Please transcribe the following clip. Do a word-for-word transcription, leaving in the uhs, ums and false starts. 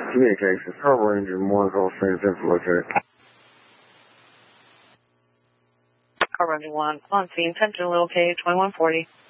Communications, Harbor Ranger, Mooresville, San Francisco, located. Harbor Ranger one, on scene, ten to low K, twenty-one forty.